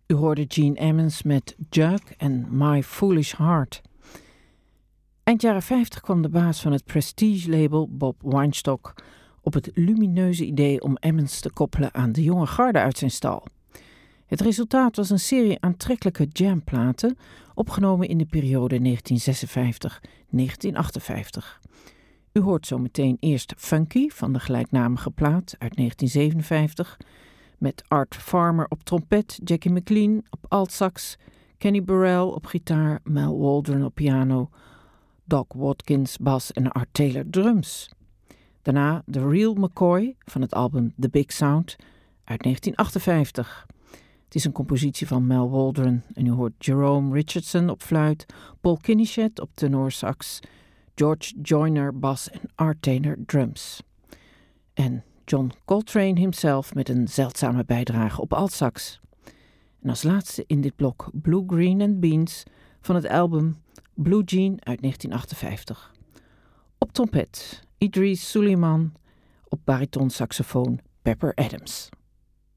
U hoorde Gene Ammons met Jug en My Foolish Heart. Eind jaren 50 kwam de baas van het prestige-label Bob Weinstock op het lumineuze idee om Ammons te koppelen aan de jonge garde uit zijn stal. Het resultaat was een serie aantrekkelijke jamplaten, opgenomen in de periode 1956-1958. U hoort zo meteen eerst Funky van de gelijknamige plaat uit 1957... met Art Farmer op trompet, Jackie McLean op altsax, Kenny Burrell op gitaar, Mel Waldron op piano, Doc Watkins bas en Art Taylor drums. Daarna The Real McCoy van het album The Big Sound uit 1958. Het is een compositie van Mel Waldron en u hoort Jerome Richardson op fluit, Paul Kinnishett op tenorsax, George Joyner bas en Art Taylor drums. En John Coltrane himself met een zeldzame bijdrage op altsax. En als laatste in dit blok Blue, Green and Beans van het album Blue Jean uit 1958. Op trompet Idris Suleiman, op baritonsaxofoon Pepper Adams.